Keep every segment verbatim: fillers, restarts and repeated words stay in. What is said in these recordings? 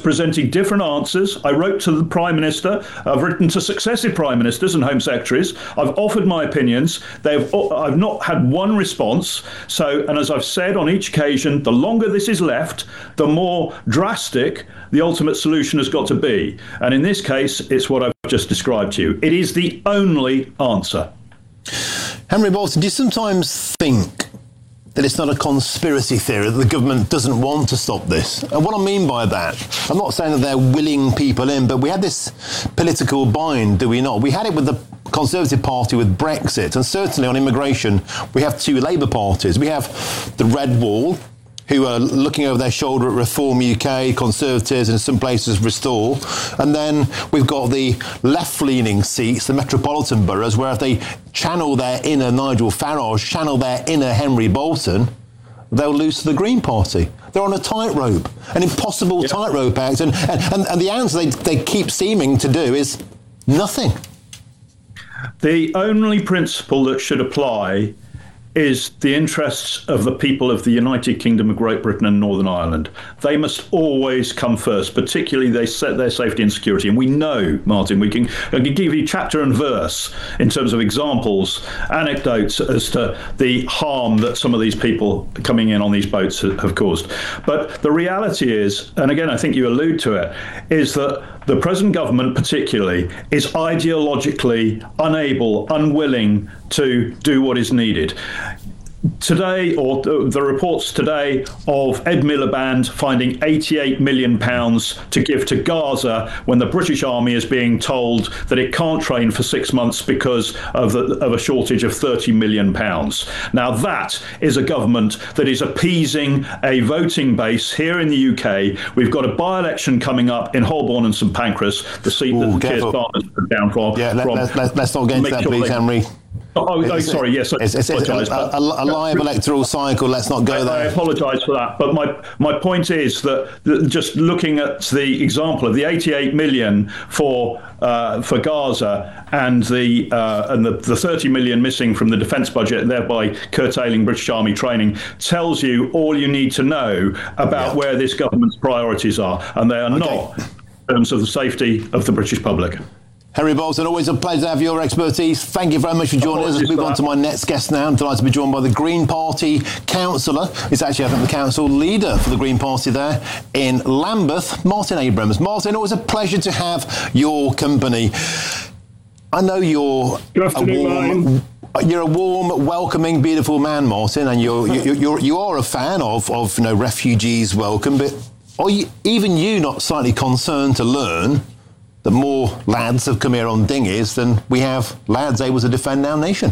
presenting different answers. I wrote to the Prime Minister. I've written to successive Prime Ministers and Home Secretaries. I've offered my opinions. They've, I've not had one response. So, and as I've said on each occasion, the longer this is left, the more drastic the ultimate solution has got to be. And in this case, it's what I've just described to you. It is the only answer. Henry Bolton, do you sometimes think that it's not a conspiracy theory, that the government doesn't want to stop this? And what I mean by that, I'm not saying that they're willing people in, but we had this political bind, do we not? We had it with the Conservative Party with Brexit, and certainly on immigration, we have two Labour parties. We have the Red Wall, who are looking over their shoulder at Reform U K, Conservatives, and in some places Restore. And then we've got the left-leaning seats, the metropolitan boroughs, where if they channel their inner Nigel Farage, channel their inner Henry Bolton, they'll lose to the Green Party. They're on a tightrope, an impossible yeah. tightrope act. And, and, and the answer they, they keep seeming to do is nothing. The only principle that should apply is the interests of the people of the United Kingdom of Great Britain and Northern Ireland. They must always come first, particularly they set their safety and security. And we know, Martin, we can, I can give you chapter and verse in terms of examples, anecdotes as to the harm that some of these people coming in on these boats have caused. But the reality is, and again, I think you allude to it, is that the present government particularly is ideologically unable, unwilling to do what is needed. Today, or the reports today of Ed Miliband finding eighty-eight million pounds to give to Gaza when the British Army is being told that it can't train for six months because of, the, of a shortage of thirty million pounds. Now that is a government that is appeasing a voting base here in the U K. We've got a by-election coming up in Holborn and St Pancras, the seat Ooh, that Keir Starmer's put down from. Yeah, let, from let, let, let's not get into that, sure please, they, Henry. Oh, oh sorry, yes, I it's, it's, it's apologise. A, a, a live electoral cycle, let's not go I, there. I apologise for that, but my, my point is that, that just looking at the example of the eighty-eight million for uh, for Gaza and the uh, and the, the thirty million missing from the defence budget, and thereby curtailing British Army training, tells you all you need to know about yeah. where this government's priorities are, and they are okay. not in terms of the safety of the British public. Henry Bolton, always a pleasure to have your expertise. Thank you very much for joining us. Let's move on to my next guest now. I'm delighted to be joined by the Green Party councillor. It's actually, I think, the council leader for the Green Party there in Lambeth, Martin Abrams. Martin, always a pleasure to have your company. I know you're Good afternoon, a warm, Martin. You're a warm, welcoming, beautiful man, Martin, and you're, you're, you're, you are a fan of, of you know, refugees welcome, but are you, even you not slightly concerned to learn that more lads have come here on dinghies than we have lads able to defend our nation?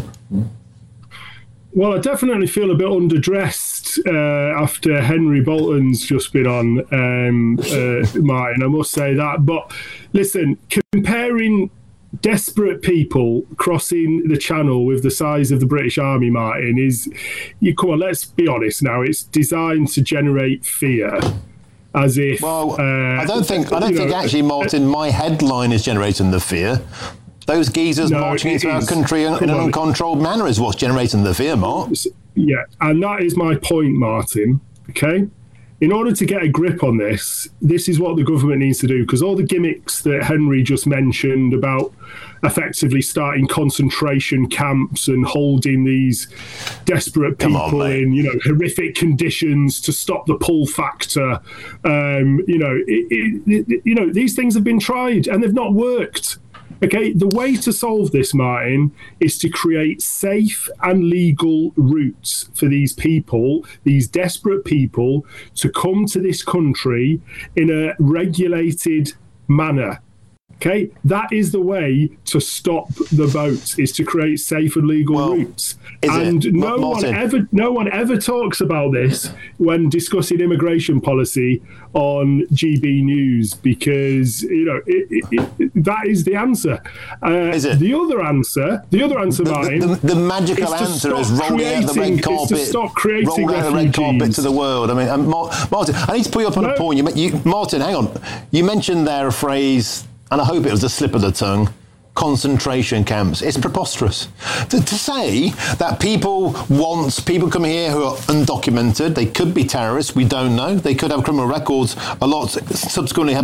Well, I definitely feel a bit underdressed uh, after Henry Bolton's just been on, um, uh, Martin, I must say that. But listen, comparing desperate people crossing the channel with the size of the British Army, Martin, is, you come on, let's be honest now, it's designed to generate fear. As if, well, uh, I don't think I don't think know, actually, Martin, my headline is generating the fear. Those geezers no, marching into our country in, in an uncontrolled manner is what's generating the fear, Mark. Yeah, and that is my point, Martin. Okay, in order to get a grip on this, this is what the government needs to do, because all the gimmicks that Henry just mentioned about effectively starting concentration camps and holding these desperate people on, in, you know, horrific conditions to stop the pull factor. Um, you know, it, it, you know, these things have been tried and they've not worked. Okay, the way to solve this, Martin, is to create safe and legal routes for these people, these desperate people, to come to this country in a regulated manner. Okay, that is the way to stop the boats, is to create safe and legal well, routes. And it? no Martin. one ever, no one ever talks about this when discussing immigration policy on G B News, because you know it, it, it, that is the answer. Uh, is it? The other answer, the other answer, the, Martin, the, the, the magical is answer is rolling out the red carpet. To stop creating roll out the red carpet to the world. I mean, um, Martin, I need to put you up on no. a point. You, you, Martin, hang on. You mentioned there a phrase, and I hope it was a slip of the tongue, concentration camps. It's preposterous. To, to say that people want people coming here who are undocumented, they could be terrorists, we don't know, they could have criminal records, a lot subsequently have